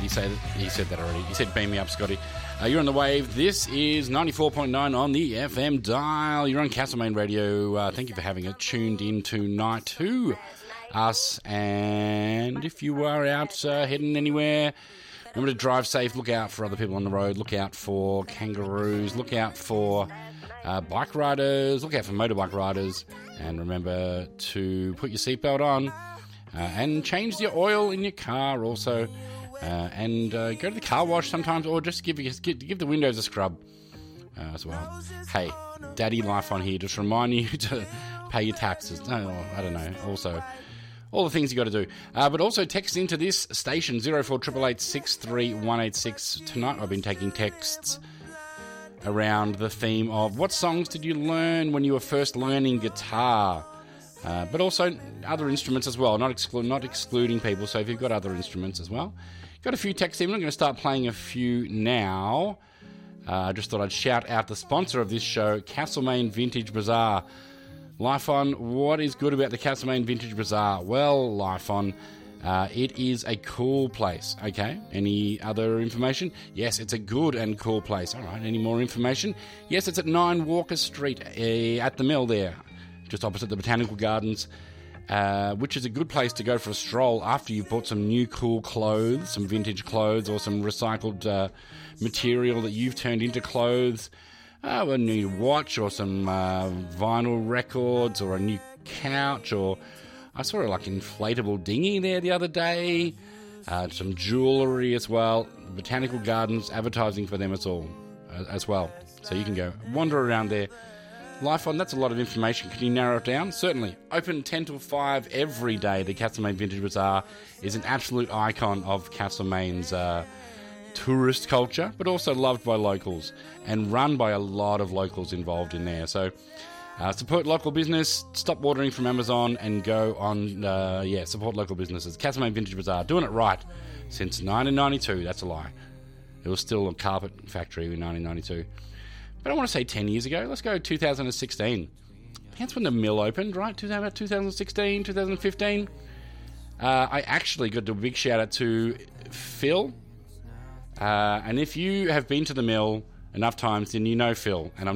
He said that already. He said, beam me up, Scotty. You're on the wave. This is 94.9 on the FM dial. You're on Castlemaine Radio. Thank you for having it tuned in tonight to us. And if you are out heading anywhere, remember to drive safe. Look out for other people on the road. Look out for kangaroos. Look out for bike riders. Look out for motorbike riders. And remember to put your seatbelt on and change the oil in your car also. And go to the car wash sometimes, or just give the windows a scrub as well. Hey, Daddy Life on here, just remind you to pay your taxes. No, I don't know. Also, all the things you got to do. But also text into this station 0488 63186. Tonight I've been taking texts around the theme of what songs did you learn when you were first learning guitar. But also other instruments as well, not excluding people. So if you've got other instruments as well. Got a few texts in. I'm going to start playing a few now. I just thought I'd shout out the sponsor of this show, Castlemaine Vintage Bazaar. Life On, what is good about the Castlemaine Vintage Bazaar? Well, Life On, it is a cool place, okay? Any other information? Yes, it's a good and cool place. All right, any more information? Yes, it's at 9 Walker Street at the mill there, just opposite the Botanical Gardens. Which is a good place to go for a stroll after you've bought some new cool clothes, some vintage clothes, or some recycled material that you've turned into clothes, a new watch, or some vinyl records, or a new couch, or I saw a inflatable dinghy there the other day, some jewellery as well. Botanical Gardens, advertising for them as well. So you can go wander around there. Life On, that's a lot of information. Can you narrow it down? Certainly. Open 10 till 5 every day. The Castlemaine Vintage Bazaar is an absolute icon of Castlemaine's tourist culture, but also loved by locals and run by a lot of locals involved in there. So support local business, stop ordering from Amazon, and go on, support local businesses. Castlemaine Vintage Bazaar, doing it right since 1992. That's a lie. It was still a carpet factory in 1992. But I want to say 10 years ago. Let's go 2016. That's when the mill opened, right? About 2016, 2015. I actually got to do a big shout out to Phil. And if you have been to the mill enough times, then you know Phil. And